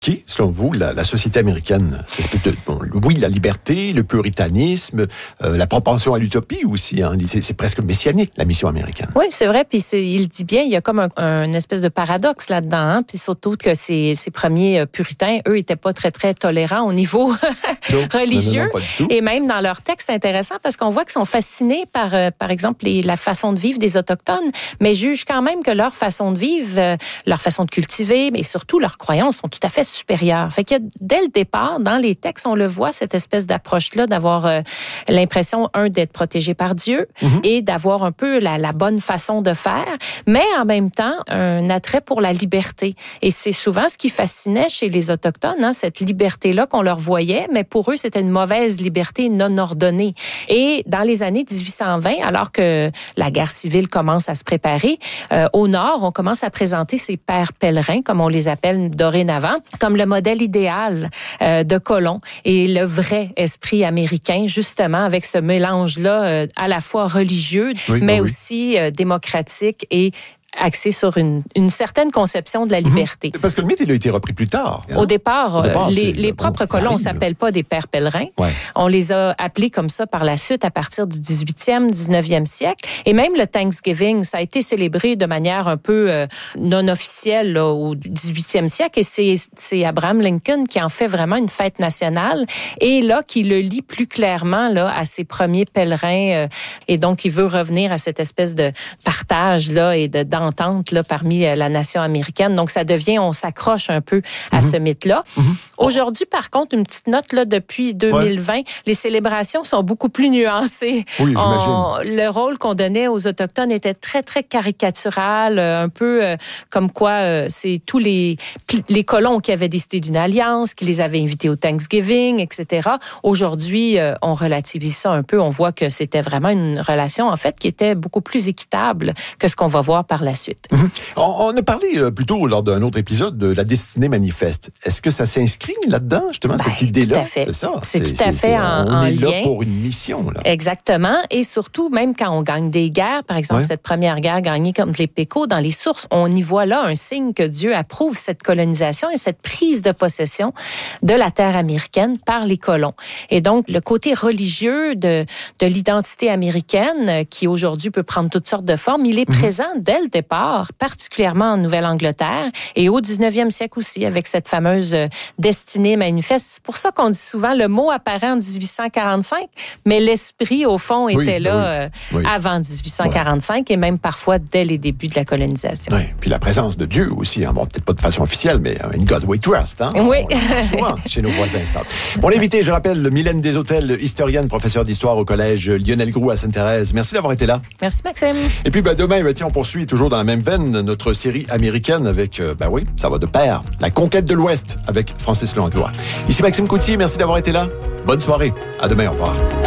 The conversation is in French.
qui, selon vous, la société américaine? Cette espèce de... oui, la liberté, le puritanisme, la propension à l'utopie aussi. Hein, c'est presque messianique, la mission américaine. Oui, c'est vrai. Puis il dit bien, il y a comme un espèce de paradoxe là-dedans. Hein, puis surtout que ces premiers puritains, eux, étaient pas très, très tolérants au niveau religieux. Non, pas du tout. Et même dans leur texte, c'est intéressant parce qu'on voit qu'ils sont fascinés par exemple, la façon de vivre des Autochtones, mais jugent quand même que leur façon de vivre, leur façon de cultiver, mais surtout leurs croyances sont tout à fait supérieures. Fait qu'il y a, dès le départ, dans les textes, on le voit, cette espèce d'approche-là, d'avoir l'impression, d'être protégé par Dieu et d'avoir un peu la bonne façon de faire, mais en même temps, un attrait pour la liberté. Et c'est souvent ce qui fascinait chez les Autochtones, hein, cette liberté-là qu'on leur voyait, mais pour eux, c'était une mauvaise liberté non ordonnée. Et dans les années 1820, alors que la guerre civile commence à se préparer, au Nord, on commence à présenter ces pères pèlerins, comme on les appelle dorénavant, comme le modèle idéal de colon et le vrai esprit américain, justement, avec ce mélange-là à la fois religieux, mais aussi démocratique et axé sur une certaine conception de la liberté. Parce que le mythe, il a été repris plus tard. Hein? Au départ les propres colons ne s'appellent pas des pères pèlerins. Ouais. On les a appelés comme ça par la suite à partir du 18e, 19e siècle. Et même le Thanksgiving, ça a été célébré de manière un peu non officielle là, au 18e siècle. Et c'est Abraham Lincoln qui en fait vraiment une fête nationale et là, qui le lie plus clairement là, à ses premiers pèlerins. Et donc, il veut revenir à cette espèce de partage là, et d'entente là, parmi la nation américaine. Donc, ça devient, on s'accroche un peu à ce mythe-là. Aujourd'hui, par contre, une petite note, là, depuis 2020, les célébrations sont beaucoup plus nuancées. Oui, j'imagine. Le rôle qu'on donnait aux Autochtones était très, très caricatural, un peu comme quoi c'est tous les colons qui avaient décidé d'une alliance, qui les avaient invités au Thanksgiving, etc. Aujourd'hui, on relativise ça un peu. On voit que c'était vraiment une relation, en fait, qui était beaucoup plus équitable que ce qu'on va voir par la suite. On a parlé plutôt lors d'un autre épisode de la destinée manifeste. Est-ce que ça s'inscrit là-dedans, justement, cette idée-là? Tout à fait. C'est ça. C'est tout à fait en lien. On est là pour une mission. Là. Exactement. Et surtout, même quand on gagne des guerres, par exemple, cette première guerre gagnée contre les Péquot, dans les sources, on y voit là un signe que Dieu approuve cette colonisation et cette prise de possession de la terre américaine par les colons. Et donc, le côté religieux de l'identité américaine, qui aujourd'hui peut prendre toutes sortes de formes, il est présent dès le départ, particulièrement en Nouvelle-Angleterre et au 19e siècle aussi, avec cette fameuse destinée manifeste. C'est pour ça qu'on dit souvent le mot apparaît en 1845, mais l'esprit, au fond, était là avant 1845 et même parfois dès les débuts de la colonisation. Oui, puis la présence de Dieu aussi, hein. Bon, peut-être pas de façon officielle, mais in God we trust. Hein. Oui. On souvent chez nos voisins, ça. Mon invité, je rappelle, Mylène Desautels, historienne, professeure d'histoire au collège Lionel Groulx à Sainte-Thérèse. Merci d'avoir été là. Merci, Maxime. Et puis, demain, on poursuit toujours dans la même veine notre série américaine avec, ça va de pair, la conquête de l'Ouest avec Francis Langlois. Ici Maxime Coutier, merci d'avoir été là. Bonne soirée. À demain, au revoir.